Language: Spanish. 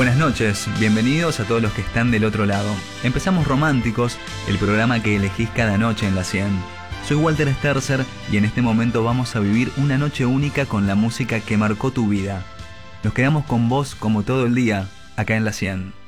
Buenas noches, bienvenidos a todos los que están del otro lado. Empezamos Románticos, el programa que elegís cada noche en la 100. Soy Walter Sterzer y en este momento vamos a vivir una noche única con la música que marcó tu vida. Nos quedamos con vos como todo el día, acá en la 100.